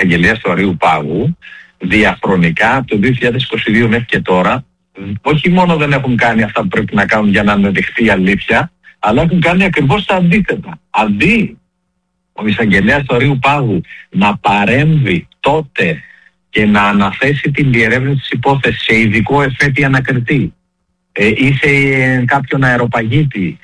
εισαγγελίας του Αρείου Πάγου διαχρονικά από το 2022 μέχρι και τώρα όχι μόνο δεν έχουν κάνει αυτά που πρέπει να κάνουν για να αναδειχθεί η αλήθεια, αλλά έχουν κάνει ακριβώς τα αντίθετα. Αντί ο εισαγγελέας του Αρείου Πάγου να παρέμβει τότε και να αναθέσει την διερεύνηση της υπόθεσης σε ειδικό εφέτη ανακριτή ή σε κάποιον αεροπαγίτη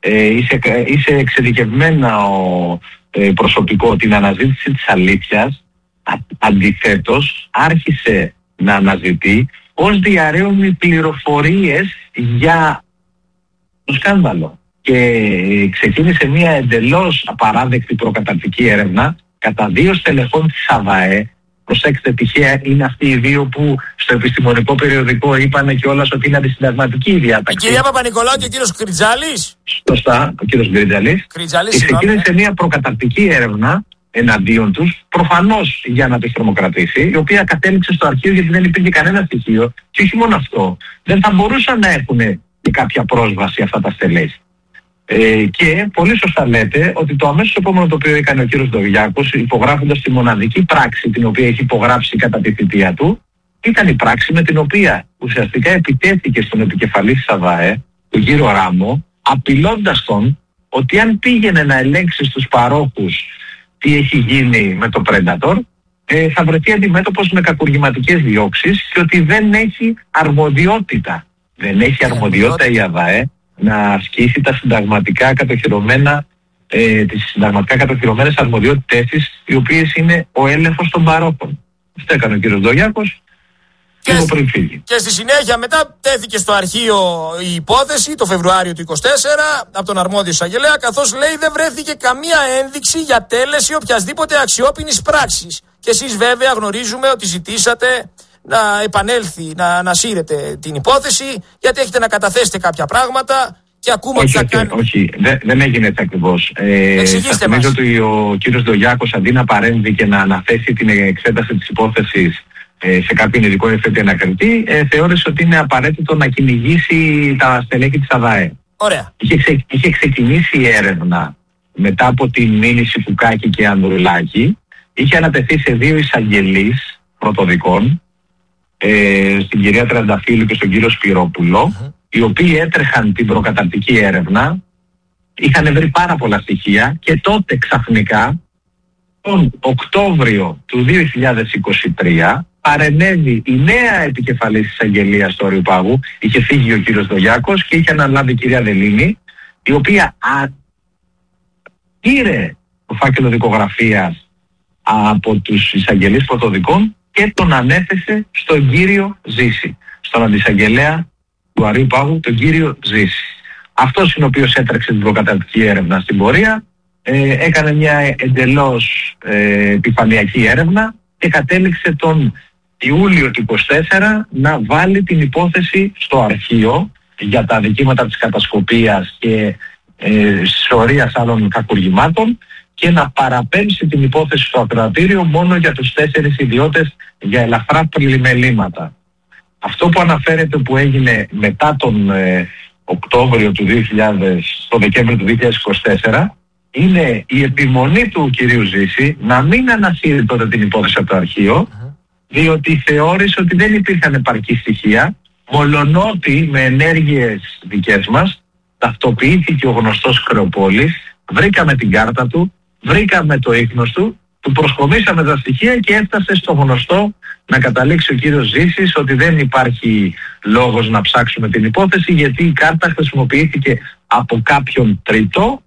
ή σε εξειδικευμένο προσωπικό την αναζήτηση της αλήθειας, αντιθέτως άρχισε να αναζητεί ως διαρρέουν πληροφορίες για το σκάνδαλο και ξεκίνησε μια εντελώς απαράδεκτη προκαταρκτική έρευνα κατά 2 στελεχών της ΑΒΑΕ. Προσέξτε, τυχαία είναι αυτοί οι 2 που στο επιστημονικό περιοδικό είπανε κιόλας ότι είναι αντισυνταγματική η διάταξη. Η κυρία Παπα-Νικολάου και ο κύριος Κριτζάλης. Σωστά, ο κύριος Κριτζάλης. Και ξεκίνησε μια προκαταρκτική έρευνα εναντίον τους, προφανώς για να τους τρομοκρατήσει, η οποία κατέληξε στο αρχείο γιατί δεν υπήρχε κανένα στοιχείο. Και όχι μόνο αυτό, δεν θα μπορούσαν να έχουν και κάποια πρόσβαση αυτά τα στελέχη. Και πολύ σωστά λέτε ότι το αμέσως επόμενο το οποίο έκανε ο κύριος Ντογιάκος, υπογράφοντας τη μοναδική πράξη την οποία έχει υπογράψει κατά τη θητεία του, ήταν η πράξη με την οποία ουσιαστικά επιτέθηκε στον επικεφαλής της ΑΒΑΕ, τον κύριο Ράμο, απειλώντας τον ότι αν πήγαινε να ελέγξει στους παρόχους τι έχει γίνει με το Predator, θα βρεθεί αντιμέτωπος με κακουργηματικές διώξεις και ότι δεν έχει αρμοδιότητα. Δεν έχει αρμοδιότητα η ΑΒΑΕ να ασκήσει τα συνταγματικά κατοχυρωμένα, τις συνταγματικά κατοχυρωμένες αρμοδιότητές της, οι οποίες είναι ο έλεγχος των παρόχων. Αυτό έκανε ο κύριος Ντογιάκος λίγο πριν φύγει. Και στη συνέχεια μετά τέθηκε στο αρχείο η υπόθεση το Φεβρουάριο του 2024 από τον αρμόδιο εισαγγελέα, καθώς λέει δεν βρέθηκε καμία ένδειξη για τέλεση οποιασδήποτε αξιόπινης πράξης. Και εσείς βέβαια γνωρίζουμε ότι ζητήσατε να επανέλθει, να ανασύρετε την υπόθεση, γιατί έχετε να καταθέσετε κάποια πράγματα και ακούμε ότι θα κάνει. Όχι, δεν έγινε έτσι ακριβώς. Εξηγήστε μας. Νομίζω ότι ο κύριος Ντογιάκος αντί να παρέμβει και να αναθέσει την εξέταση της υπόθεσης σε κάποιον ειδικό εφέτη ανακριτή, θεώρησε ότι είναι απαραίτητο να κυνηγήσει τα στελέχη της ΑΒΑΕ. Ωραία. Είχε ξεκινήσει η έρευνα μετά από την μήνυση Φουκάκη και Ανδρουλάκη. Είχε ανατεθεί σε 2 εισαγγελείς πρωτοδικών, στην κυρία Τρανταφύλου και στον κύριο Σπυρόπουλο, οι οποίοι έτρεχαν την προκαταρκτική έρευνα, είχαν βρει πάρα πολλά στοιχεία και τότε ξαφνικά τον Οκτώβριο του 2023 παρενέβη η νέα επικεφαλής της εισαγγελίας του Αρείου Πάγου. Είχε φύγει ο κύριος Ντογιάκος και είχε αναλάβει η κυρία Δελίνη, η οποία πήρε το φάκελο δικογραφίας από τους εισαγγελείς πρωτοδικών και τον ανέθεσε στον κύριο Ζήση, στον αντισαγγελέα του Αρείου Πάγου, τον κύριο Ζήση. Αυτός είναι ο οποίος έτρεξε την προκαταρκτική έρευνα στην πορεία, έκανε μια εντελώς επιφανειακή έρευνα και κατέληξε τον Ιούλιο του 2024 να βάλει την υπόθεση στο αρχείο για τα δικήματα της κατασκοπίας και σωρίας άλλων κακουργημάτων και να παραπέμψει την υπόθεση στο ακροατήριο μόνο για τους 4 ιδιώτες για ελαφρά πλημελήματα. Αυτό που αναφέρεται που έγινε μετά τον Οκτώβριο του 2000, το Δεκέμβριο του 2024, είναι η επιμονή του κυρίου Ζήση να μην ανασύρει τότε την υπόθεση από το αρχείο, διότι θεώρησε ότι δεν υπήρχαν επαρκή στοιχεία, μολονότι με ενέργειες δικές μας ταυτοποιήθηκε ο γνωστός Χρεοπόλης, βρήκαμε την κάρτα του, βρήκαμε το ίχνος του, του προσκομίσαμε τα στοιχεία και έφτασε στο γνωστό να καταλήξει ο κύριος Ζήσης ότι δεν υπάρχει λόγος να ψάξουμε την υπόθεση, γιατί η κάρτα χρησιμοποιήθηκε από κάποιον τρίτο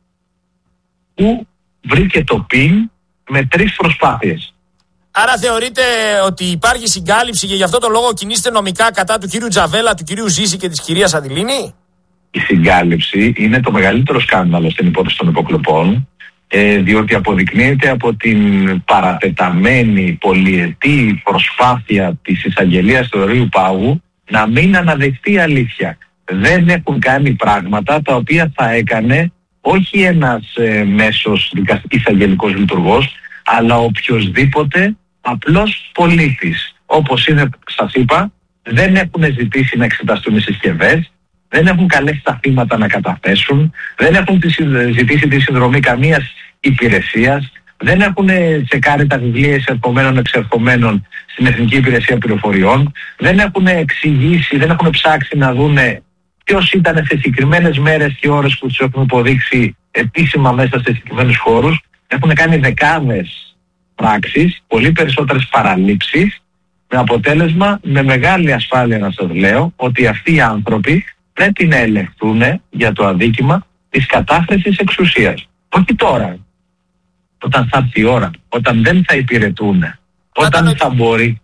που βρήκε το PIN με 3 προσπάθειες. Άρα θεωρείτε ότι υπάρχει συγκάλυψη και γι' αυτό το λόγο κινείστε νομικά κατά του κύριου Τζαβέλα, του κυρίου Ζήση και της κυρίας Αντιλίνη? Η συγκάλυψη είναι το μεγαλύτερο σκάνδαλο στην υπόθεση των υποκλοπών, διότι αποδεικνύεται από την παρατεταμένη πολυετή προσπάθεια της εισαγγελίας του Αρείου Πάγου να μην αναδειχθεί αλήθεια. Δεν έχουν κάνει πράγματα τα οποία θα έκανε όχι ένας μέσος εισαγγελικός λειτουργός, αλλά οποιοσδήποτε απλός πολίτης. Όπως είναι, σας είπα, δεν έχουν ζητήσει να εξεταστούν οι συσκευές, δεν έχουν καλέσει τα θύματα να καταθέσουν, δεν έχουν ζητήσει τη συνδρομή καμίας υπηρεσίας, δεν έχουν τσεκάρει τα βιβλία εισερχομένων εξερχομένων στην Εθνική Υπηρεσία Πληροφοριών, δεν έχουν εξηγήσει, δεν έχουν ψάξει να δούνε ποιος ήταν σε συγκεκριμένες μέρες και ώρες που τους έχουν υποδείξει επίσημα μέσα σε συγκεκριμένους χώρους. Έχουν κάνει δεκάδες πράξεις, πολύ περισσότερες παραλήψεις, με αποτέλεσμα, με μεγάλη ασφάλεια να σας λέω, ότι αυτοί οι άνθρωποι πρέπει να ελεγχθούν για το αδίκημα της κατάχρησης εξουσίας. Όχι τώρα, όταν θα έρθει η ώρα, όταν δεν θα υπηρετούν, όταν θα μπορεί,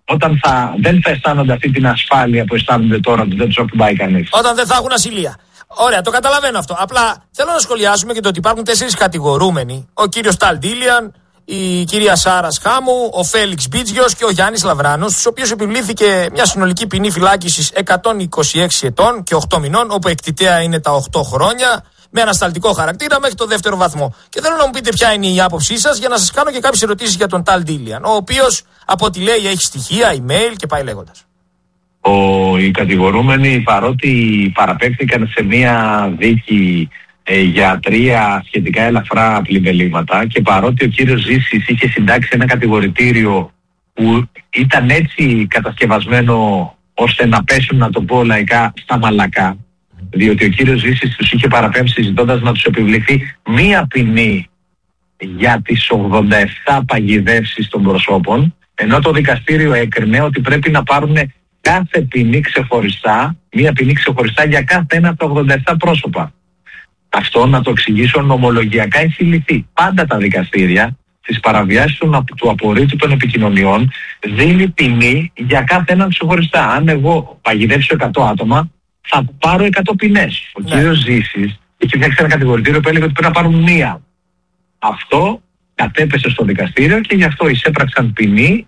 δεν θα αισθάνονται αυτή την ασφάλεια που αισθάνονται τώρα ότι δεν τους ακουμπάει κανείς. Όταν δεν θα έχουν ασυλία. Ωραία, το καταλαβαίνω αυτό. Απλά θέλω να σχολιάσουμε και το ότι υπάρχουν 4 κατηγορούμενοι. Ο κύριος Ταλ Ντίλιαν, η κυρία Σάρα Χάμου, ο Φέλιξ Μπίτζιος και ο Γιάννης Λαβράνος, στους οποίους επιβλήθηκε μια συνολική ποινή φυλάκισης 126 ετών και 8 μηνών, όπου εκτιτέα είναι τα 8 χρόνια, με ανασταλτικό χαρακτήρα μέχρι το 2ο βαθμό. Και θέλω να μου πείτε ποια είναι η άποψή σας για να σας κάνω και κάποιες ερωτήσεις για τον Ταλ Ντίλιαν, ο οποίος από ό,τι λέει έχει στοιχεία, email και πάει λέγοντας. Οι κατηγορούμενοι, παρότι παραπέμφθηκαν σε μια δίκη για 3 σχετικά ελαφρά πλημελήματα και παρότι ο κύριος Ζήσης είχε συντάξει ένα κατηγορητήριο που ήταν έτσι κατασκευασμένο ώστε να πέσουν, να το πω λαϊκά, στα μαλακά, διότι ο κύριος Ζήσης τους είχε παραπέμψει ζητώντας να τους επιβληθεί μία ποινή για τις 87 παγιδεύσεις των προσώπων, ενώ το δικαστήριο έκρινε ότι πρέπει να πάρουν κάθε ποινή ξεχωριστά, μία ποινή ξεχωριστά για κάθε ένα από τα 87 πρόσωπα. Αυτό, να το εξηγήσω, νομολογιακά έχει λυθεί. Πάντα τα δικαστήρια στις παραβιάσεις του απορρίτου των επικοινωνιών δίνει ποινή για κάθε έναν ξεχωριστά. Αν εγώ παγιδεύσω 100 άτομα, θα πάρω 100 ποινές. Ο κύριος Ζήσης είχε φτιάξει ένα κατηγορητήριο που έλεγε ότι πρέπει να πάρουν μία. Αυτό κατέπεσε στο δικαστήριο και γι' αυτό εισέπραξαν ποινή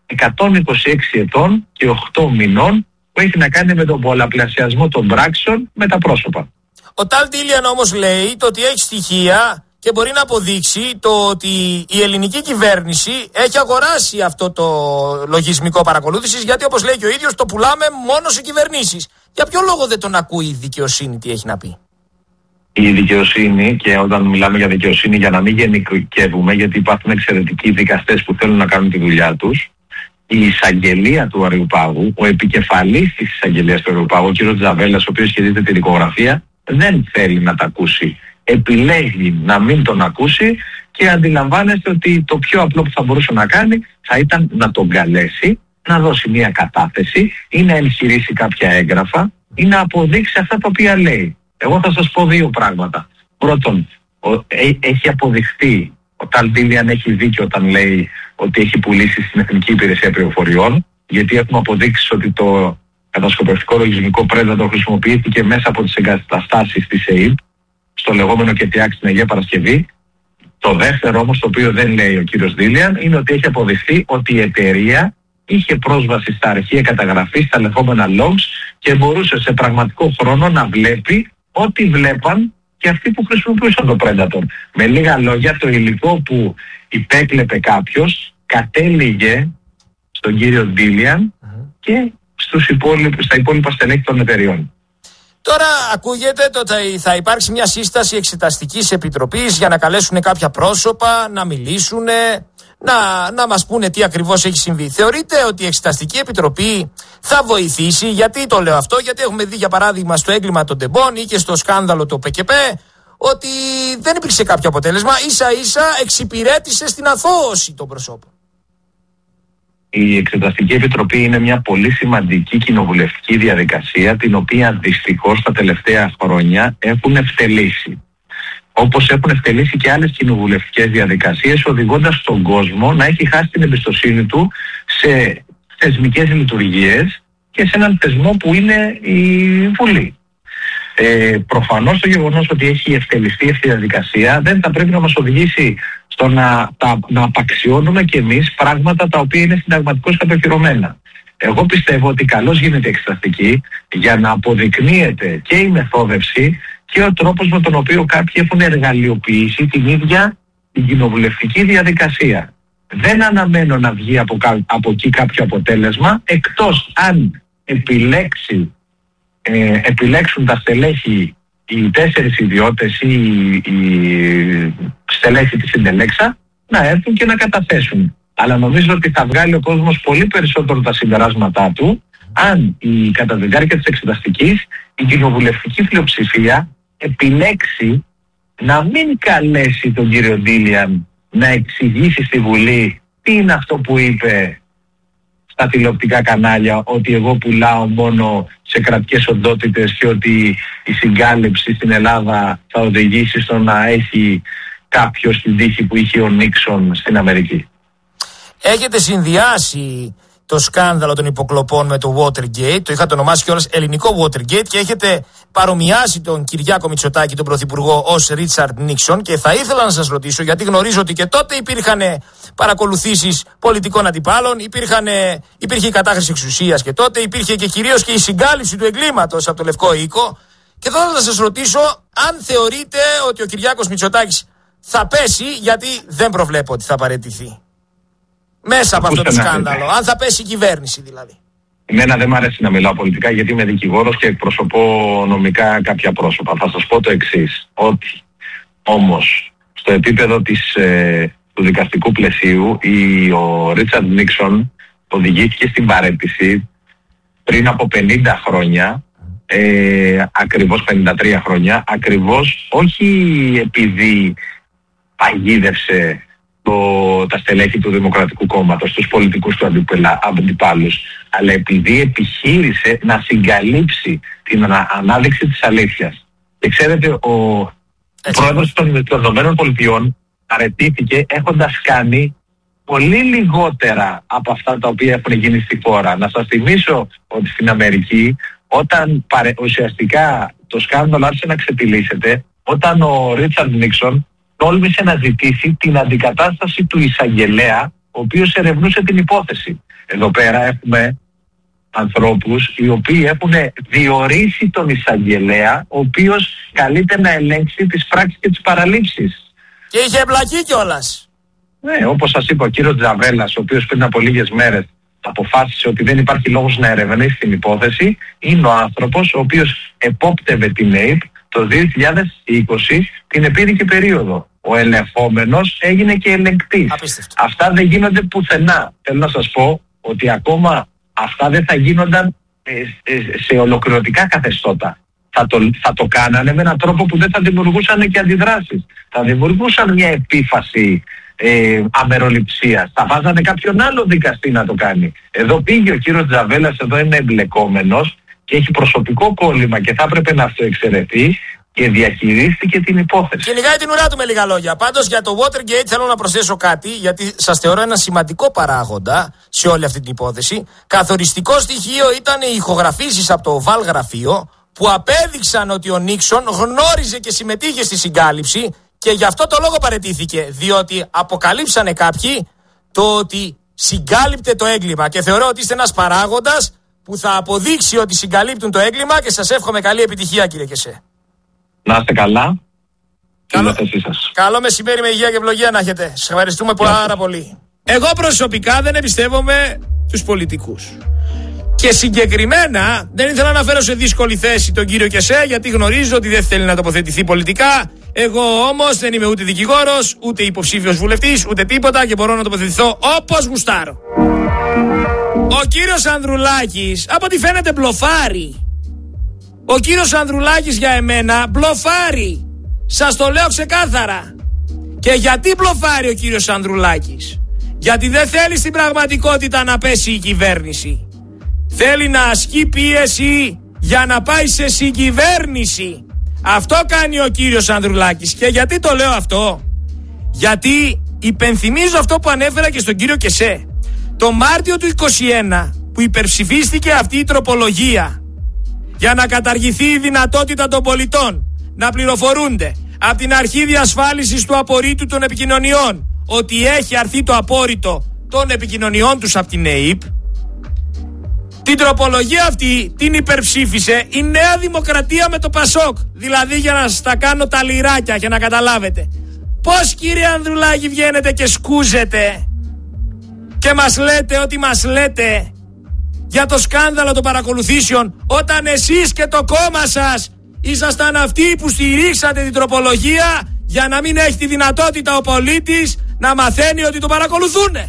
126 ετών και 8 μηνών που έχει να κάνει με τον πολλαπλασιασμό των πράξεων με τα πρόσωπα. Ο Ταλ Ντίλιαν όμως λέει το ότι έχει στοιχεία και μπορεί να αποδείξει το ότι η ελληνική κυβέρνηση έχει αγοράσει αυτό το λογισμικό παρακολούθησης, γιατί όπως λέει και ο ίδιος το πουλάμε μόνο σε κυβερνήσεις. Για ποιο λόγο δεν τον ακούει η δικαιοσύνη, τι έχει να πει? Η δικαιοσύνη, και όταν μιλάμε για δικαιοσύνη, για να μην γενικεύουμε, γιατί υπάρχουν εξαιρετικοί δικαστές που θέλουν να κάνουν τη δουλειά τους, η εισαγγελία του Αριουπάγου, ο επικεφαλής της εισαγγελίας του Αριουπάγου, ο κ. Τζαβέλας, ο οποίος σχεδίζεται τη δικογραφία, δεν θέλει να τα ακούσει. Επιλέγει να μην τον ακούσει και αντιλαμβάνεστε ότι το πιο απλό που θα μπορούσε να κάνει θα ήταν να τον καλέσει, να δώσει μια κατάθεση ή να εγχειρήσει κάποια έγγραφα ή να αποδείξει αυτά τα οποία λέει. Εγώ θα σας πω 2 πράγματα. Πρώτον, έχει αποδειχθεί, ο Ταλ Ντίλιαν έχει δίκιο όταν λέει ότι έχει πουλήσει στην Εθνική Υπηρεσία Πληροφοριών, γιατί έχουμε αποδείξει ότι το κατασκοπευτικό λογισμικό Predator χρησιμοποιήθηκε μέσα από τις εγκαταστάσεις της ΕΕΠ, στο λεγόμενο ΚΕΤΙΑΚ στην Αγία Παρασκευή. Το δεύτερο όμως, το οποίο δεν λέει ο κύριος Ντίλιαν, είναι ότι έχει αποδειχθεί ότι η εταιρεία είχε πρόσβαση στα αρχεία καταγραφής, στα λεγόμενα logs, και μπορούσε σε πραγματικό χρόνο να βλέπει ό,τι βλέπαν και αυτοί που χρησιμοποιούσαν το Predator. Με λίγα λόγια, το υλικό που υπέκλεπε κάποιος κατέληγε στον κύριο Ντίλιαν και στα υπόλοιπα στελέχη των εταιριών. Τώρα ακούγεται ότι θα υπάρξει μια σύσταση εξεταστικής επιτροπής για να καλέσουν κάποια πρόσωπα, να μιλήσουν, να μας πούνε τι ακριβώς έχει συμβεί. Θεωρείτε ότι η εξεταστική επιτροπή θα βοηθήσει? Γιατί το λέω αυτό? Γιατί έχουμε δει για παράδειγμα στο έγκλημα των Τεμπών ή και στο σκάνδαλο του ΠΚΠ ότι δεν υπήρξε κάποιο αποτέλεσμα, ίσα ίσα εξυπηρέτησε στην αθώωση των προσώπων. Η Εξεταστική Επιτροπή είναι μια πολύ σημαντική κοινοβουλευτική διαδικασία, την οποία δυστυχώς τα τελευταία χρόνια έχουν ευτελίσει. Όπως έχουν ευτελίσει και άλλες κοινοβουλευτικές διαδικασίες, οδηγώντας τον κόσμο να έχει χάσει την εμπιστοσύνη του σε θεσμικές λειτουργίες και σε έναν θεσμό που είναι η Βουλή. Προφανώς το γεγονός ότι έχει ευτελιστεί αυτή η διαδικασία δεν θα πρέπει να μας οδηγήσει στο να απαξιώνουμε κι εμείς πράγματα τα οποία είναι συνταγματικώς κατοχυρωμένα. Εγώ πιστεύω ότι καλώς γίνεται εξεταστική για να αποδεικνύεται και η μεθόδευση και ο τρόπος με τον οποίο κάποιοι έχουν εργαλειοποιήσει την ίδια την κοινοβουλευτική διαδικασία. Δεν αναμένω να βγει από εκεί κάποιο αποτέλεσμα, εκτός αν επιλέξουν τα στελέχη, οι 4 ιδιώτες ή οι στελέχη της Συντελέξα, να έρθουν και να καταθέσουν. Αλλά νομίζω ότι θα βγάλει ο κόσμος πολύ περισσότερο τα συμπεράσματά του αν κατά τη διάρκεια της εξεταστικής η κοινοβουλευτική πλειοψηφία επιλέξει να μην καλέσει τον κύριο Ντίλιαν να εξηγήσει στη Βουλή τι είναι αυτό που είπε στα τηλεοπτικά κανάλια, ότι εγώ πουλάω μόνο σε κρατικές οντότητες και ότι η συγκάλυψη στην Ελλάδα θα οδηγήσει στο να έχει κάποιος την τύχη που είχε ο Νίξον στην Αμερική. Έχετε συνδυάσει το σκάνδαλο των υποκλοπών με το Watergate, το είχατε ονομάσει κιόλας ελληνικό Watergate, και έχετε παρομοιάσει τον Κυριάκο Μητσοτάκη, τον Πρωθυπουργό, ως Ρίτσαρντ Νίξον. Και θα ήθελα να σας ρωτήσω, γιατί γνωρίζω ότι και τότε υπήρχαν παρακολουθήσεις πολιτικών αντιπάλων, υπήρχε η κατάχρηση εξουσίας και τότε υπήρχε και κυρίως και η συγκάλυψη του εγκλήματος από το Λευκό Οίκο. Και θα ήθελα να σας ρωτήσω αν θεωρείτε ότι ο Κυριάκος Μητσοτάκης θα πέσει, γιατί δεν προβλέπω ότι θα παραιτηθεί μέσα από αυτό το σκάνδαλο, αν θα πέσει η κυβέρνηση δηλαδή. Εμένα δεν μου αρέσει να μιλάω πολιτικά, γιατί είμαι δικηγόρος και εκπροσωπώ νομικά κάποια πρόσωπα. Θα σας πω το εξής, ότι όμως στο επίπεδο του δικαστικού πλαισίου ο Ρίτσαρντ Νίξον οδηγήθηκε στην παραίτηση πριν από 50 χρόνια, ακριβώς 53 χρόνια, ακριβώς όχι επειδή παγίδευσε τα στελέχη του Δημοκρατικού Κόμματος, τους πολιτικούς του αντιπάλους, αλλά επειδή επιχείρησε να συγκαλύψει την ανάδειξη της αλήθειας. Και ξέρετε, ο πρόεδρος των ΗΠΑ παραιτήθηκε έχοντας κάνει πολύ λιγότερα από αυτά τα οποία έχουν γίνει στη χώρα. Να σας θυμίσω ότι στην Αμερική, όταν ουσιαστικά το σκάνδαλο άρχισε να ξεπηλύσσεται, όταν ο Ρίτσαρντ Νίξον τόλμησε να ζητήσει την αντικατάσταση του εισαγγελέα, ο οποίος ερευνούσε την υπόθεση. Εδώ πέρα έχουμε ανθρώπους οι οποίοι έχουν διορίσει τον εισαγγελέα, ο οποίος καλείται να ελέγξει τις πράξεις και τις παραλήψεις. Και είχε εμπλακεί κιόλας. Ναι, όπως σας είπα, ο κύριος Τζαβέλας, ο οποίος πριν από λίγες μέρες αποφάσισε ότι δεν υπάρχει λόγος να ερευνήσει την υπόθεση, είναι ο άνθρωπος ο οποίος επόπτευε την ΑΕΠ το 2020 την επίδικη περίοδο. Ο ελεγχόμενος έγινε και ελεγκτής. Απίστευτο. Αυτά δεν γίνονται πουθενά. Θέλω να σας πω ότι ακόμα αυτά δεν θα γίνονταν σε ολοκληρωτικά καθεστώτα. Θα το κάνανε με έναν τρόπο που δεν θα δημιουργούσαν και αντιδράσεις. Θα δημιουργούσαν μια επίφαση αμεροληψίας. Θα βάζανε κάποιον άλλο δικαστή να το κάνει. Εδώ πήγε ο κύριος Τζαβέλας, εδώ είναι εμπλεκόμενος και έχει προσωπικό κόλλημα και θα έπρεπε να αυτοεξαιρεθεί και διαχειρίστηκε την υπόθεση. Κυνηγάει την ουρά του με λίγα λόγια. Πάντως για το Watergate θέλω να προσθέσω κάτι, γιατί σας θεωρώ ένα σημαντικό παράγοντα σε όλη αυτή την υπόθεση. Καθοριστικό στοιχείο ήταν οι ηχογραφήσεις από το Oval γραφείο που απέδειξαν ότι ο Νίξον γνώριζε και συμμετείχε στη συγκάλυψη και γι' αυτό το λόγο παραιτήθηκε. Διότι αποκαλύψανε κάποιοι το ότι συγκάλυπτε το έγκλημα και θεωρώ ότι είστε ένας παράγοντας που θα αποδείξει ότι συγκαλύπτουν το έγκλημα και σας εύχομαι καλή επιτυχία, κύριε Κεσέ. Να είστε καλά. Καλό μεσημέρι με υγεία και ευλογία να έχετε. Σας ευχαριστούμε πάρα πολύ. Εγώ προσωπικά δεν εμπιστεύομαι τους πολιτικούς. Και συγκεκριμένα δεν ήθελα να φέρω σε δύσκολη θέση τον κύριο Κεσέ, γιατί γνωρίζω ότι δεν θέλει να τοποθετηθεί πολιτικά. Εγώ όμως δεν είμαι ούτε δικηγόρος, ούτε υποψήφιος βουλευτής, ούτε τίποτα και μπορώ να τοποθετηθώ όπως γουστάρω. Ο κύριος Ανδρουλάκης, από ό,τι φαίνεται, μπλοφάρει. Ο κύριος Ανδρουλάκης για εμένα μπλοφάρει. Σας το λέω ξεκάθαρα. Και γιατί μπλοφάρει ο κύριος Ανδρουλάκης? Γιατί δεν θέλει στην πραγματικότητα να πέσει η κυβέρνηση. Θέλει να ασκεί πίεση για να πάει σε συγκυβέρνηση. Αυτό κάνει ο κύριος Ανδρουλάκης. Και γιατί το λέω αυτό? Γιατί υπενθυμίζω αυτό που ανέφερα και στον κύριο Κεσέ. Το Μάρτιο του 2021 που υπερψηφίστηκε αυτή η τροπολογία για να καταργηθεί η δυνατότητα των πολιτών να πληροφορούνται από την αρχή διασφάλισης του απορρίτου των επικοινωνιών ότι έχει αρθεί το απόρριτο των επικοινωνιών τους από την ΑΕΠ, την τροπολογία αυτή την υπερψήφισε η Νέα Δημοκρατία με το Πασόκ. Δηλαδή, για να σας τα κάνω τα λιράκια και να καταλάβετε, πώς, κύριε Ανδρουλάκη, βγαίνετε και σκούζετε και μας λέτε ό,τι μας λέτε για το σκάνδαλο των παρακολουθήσεων, όταν εσείς και το κόμμα σας ήσασταν αυτοί που στηρίξατε την τροπολογία για να μην έχει τη δυνατότητα ο πολίτης να μαθαίνει ότι το παρακολουθούνε.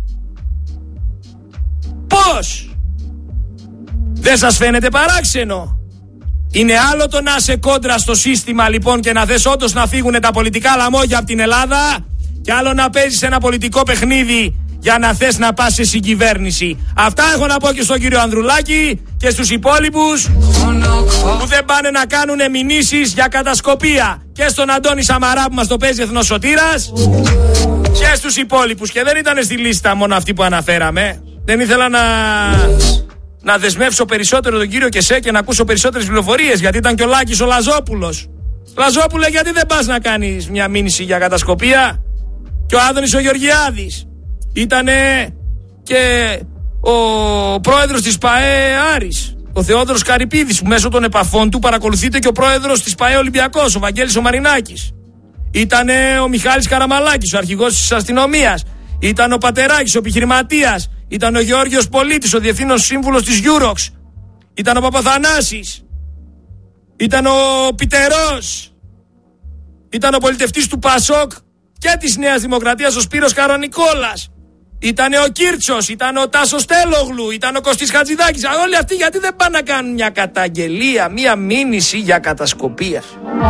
Πώς? Δεν σας φαίνεται παράξενο? Είναι άλλο το να είσαι κόντρα στο σύστημα λοιπόν και να θες όντως να φύγουν τα πολιτικά λαμόγια από την Ελλάδα, και άλλο να παίζεις ένα πολιτικό παιχνίδι για να θες να πας σε συγκυβέρνηση. Αυτά έχω να πω και στον κύριο Ανδρουλάκη και στους υπόλοιπους που δεν πάνε να κάνουν μηνύσεις για κατασκοπία, και στον Αντώνη Σαμαρά που μας το παίζει εθνοσωτήρας, και στους υπόλοιπους. Και δεν ήταν στη λίστα μόνο αυτοί που αναφέραμε. Δεν ήθελα να δεσμεύσω περισσότερο τον κύριο Κεσέ και να ακούσω περισσότερες πληροφορίες, γιατί ήταν και ο Λάκης ο Λαζόπουλος. Λαζόπουλε, γιατί δεν πας να κάνεις μια μήνυση για κατασκοπία? Και ο Άδωνης ο Γεωργιάδης. Ήτανε και ο πρόεδρος της ΠΑΕ Άρης, ο Θεόδωρος Καρυπίδης, που μέσω των επαφών του παρακολουθείται και ο πρόεδρος της ΠΑΕ Ολυμπιακός, ο Βαγγέλης ο Μαρινάκης. Ήτανε ο Μιχάλης Καραμαλάκης, ο αρχηγός της αστυνομίας. Ήταν ο Πατεράκης, ο επιχειρηματίας. Ήταν ο Γεώργιος Πολίτης, ο διευθύνων σύμβουλος της Eurox. Ήταν ο Παπαθανάσης. Ήταν ο Πιτερός. Ήταν ο πολιτευτής του Πασόκ και της Νέας Δημοκρατίας, ο Σπύρος Καρονικόλας. Ήτανε ο Κίρτσος, ήταν ο Τάσος Τέλογλου, ήταν ο Κωστής Χατζηδάκης. Όλοι αυτοί γιατί δεν πάνε να κάνουν μια καταγγελία, μια μήνυση για κατασκοπία?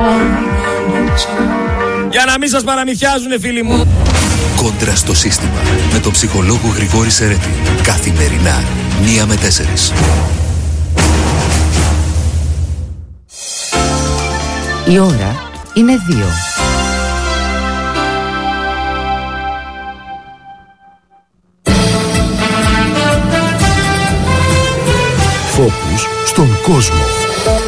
Για να μην σας παραμυθιάζουνε, φίλοι μου. Κόντρα στο σύστημα, με τον ψυχολόγο Γρηγόρη Σερέτη. Καθημερινά 1 με 4. Η ώρα είναι 2. Φόκους στον κόσμο.